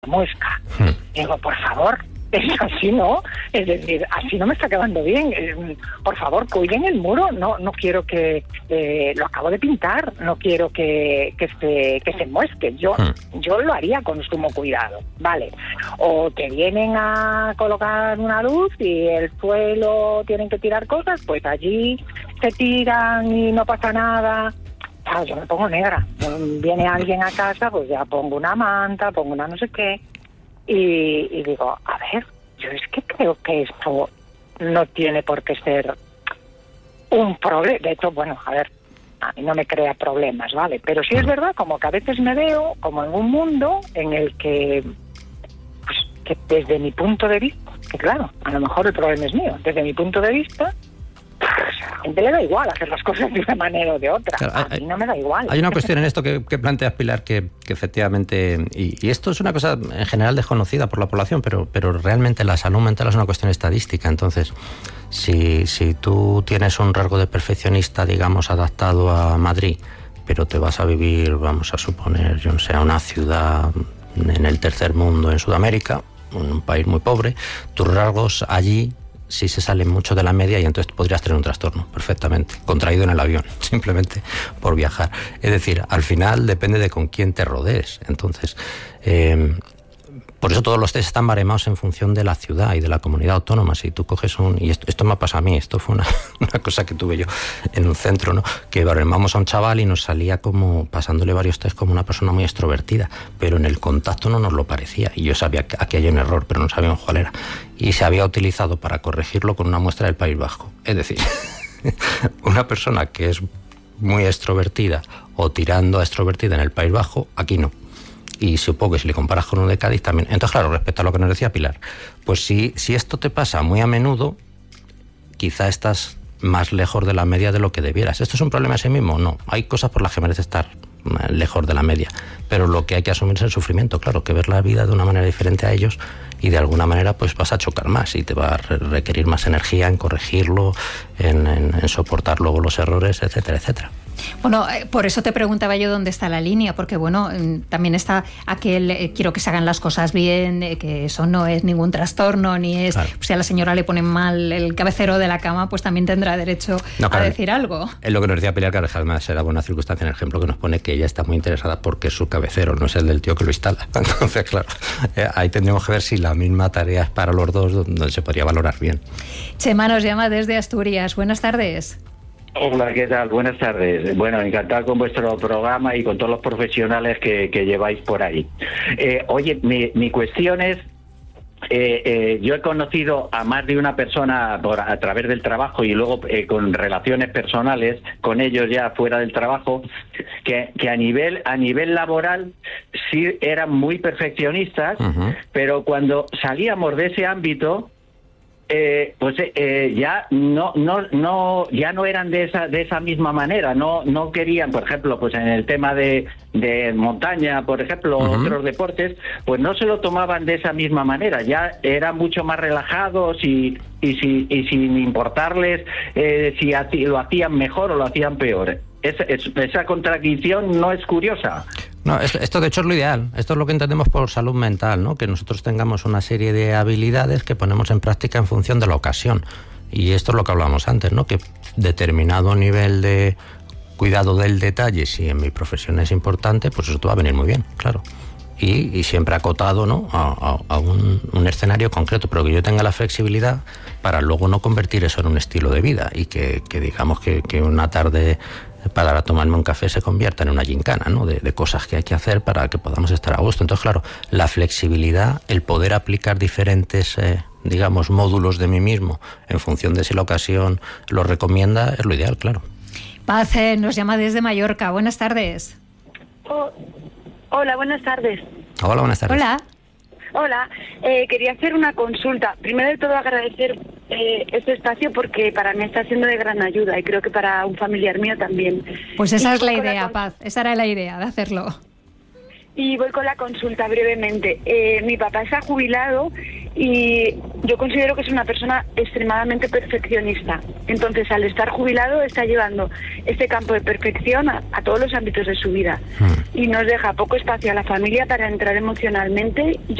muesca. Digo, por favor, es así, ¿no? Es decir, así no me está quedando bien. Por favor, cuiden el muro. No quiero que... lo acabo de pintar. No quiero que se muesque. Yo lo haría con sumo cuidado, ¿vale? O te vienen a colocar una luz y el suelo tienen que tirar cosas, pues allí se tiran y no pasa nada. Claro, yo me pongo negra. Viene alguien a casa, pues ya pongo una manta, pongo una no sé qué. Y digo, a ver, yo es que creo que esto no tiene por qué ser un problema. De hecho, bueno, a ver, a mí no me crea problemas, ¿vale? Pero sí es verdad, como que a veces me veo como en un mundo en el que, pues, que desde mi punto de vista, que claro, a lo mejor el problema es mío, desde mi punto de vista, pues, a la gente le da igual hacer las cosas de una manera o de otra. Claro, a mí no me da igual. Hay una cuestión en esto que planteas, Pilar, que efectivamente, y esto es una cosa en general desconocida por la población, pero realmente la salud mental es una cuestión estadística. Entonces, si tú tienes un rasgo de perfeccionista, digamos, adaptado a Madrid, pero te vas a vivir, vamos a suponer, yo no sé, a una ciudad en el tercer mundo, en Sudamérica, un país muy pobre, tus rasgos allí sí se salen mucho de la media y entonces podrías tener un trastorno perfectamente, contraído en el avión, simplemente por viajar. Es decir, al final depende de con quién te rodees. Entonces, por eso todos los test están baremados en función de la ciudad y de la comunidad autónoma. Si tú coges y esto me ha pasado a mí, esto fue una cosa que tuve yo en un centro, ¿no? Que baremamos a un chaval y nos salía como, pasándole varios test, como una persona muy extrovertida, pero en el contacto no nos lo parecía. Y yo sabía que aquí hay un error, pero no sabíamos cuál era. Y se había utilizado para corregirlo con una muestra del País Vasco. Es decir, una persona que es muy extrovertida o tirando a extrovertida en el País Vasco, aquí no. Y supongo que si le comparas con uno de Cádiz también. Entonces, claro, respecto a lo que nos decía Pilar, pues si esto te pasa muy a menudo, quizá estás más lejos de la media de lo que debieras. ¿Esto es un problema en sí mismo? No. Hay cosas por las que merece estar lejos de la media. Pero lo que hay que asumir es el sufrimiento, claro, que ver la vida de una manera diferente a ellos y de alguna manera pues vas a chocar más y te va a requerir más energía en corregirlo, en soportar luego los errores, etcétera, etcétera. Bueno, por eso te preguntaba yo dónde está la línea, porque bueno, también está aquel quiero que se hagan las cosas bien, que eso no es ningún trastorno, ni es, claro. Si a la señora le ponen mal el cabecero de la cama, pues también tendrá derecho a decir algo. Es lo que nos decía Pilar, que además era buena circunstancia en el ejemplo que nos pone, que ella está muy interesada porque es su cabecero, no es el del tío que lo instala. Entonces, claro, ahí tendríamos que ver si la misma tarea es para los dos, donde se podría valorar bien. Chema nos llama desde Asturias. Buenas tardes. Hola, ¿qué tal? Buenas tardes. Bueno, encantado con vuestro programa y con todos los profesionales que lleváis por ahí. Oye, mi cuestión es, yo he conocido a más de una persona a través del trabajo y luego con relaciones personales con ellos ya fuera del trabajo, que a nivel laboral sí eran muy perfeccionistas, pero cuando salíamos de ese ámbito, ya no eran de esa misma manera, no querían, por ejemplo, pues en el tema de montaña, por ejemplo, otros deportes, pues no se lo tomaban de esa misma manera, ya eran mucho más relajados y sin importarles si lo hacían mejor o lo hacían peor. Esa contradicción no es curiosa. No, esto de hecho es lo ideal. Esto es lo que entendemos por salud mental, ¿no? Que nosotros tengamos una serie de habilidades que ponemos en práctica en función de la ocasión. Y esto es lo que hablábamos antes, ¿no? Que determinado nivel de cuidado del detalle, si en mi profesión es importante, pues eso te va a venir muy bien, claro. Y siempre acotado, ¿no? a un escenario concreto, pero que yo tenga la flexibilidad para luego no convertir eso en un estilo de vida y que digamos que una tarde para tomarme un café se convierta en una gincana, ¿no? De cosas que hay que hacer para que podamos estar a gusto. Entonces, claro, la flexibilidad, el poder aplicar diferentes, digamos, módulos de mí mismo en función de si la ocasión lo recomienda, es lo ideal, claro. Paz nos llama desde Mallorca. Buenas tardes. Hola, buenas tardes. Hola, buenas tardes. Hola, quería hacer una consulta. Primero de todo agradecer este espacio porque para mí está siendo de gran ayuda y creo que para un familiar mío también. Pues esa es la idea, Paz, esa era la idea de hacerlo. Y voy con la consulta brevemente. Mi papá está jubilado y yo considero que es una persona extremadamente perfeccionista. Entonces, al estar jubilado, está llevando este campo de perfección a todos los ámbitos de su vida. Y nos deja poco espacio a la familia para entrar emocionalmente. Y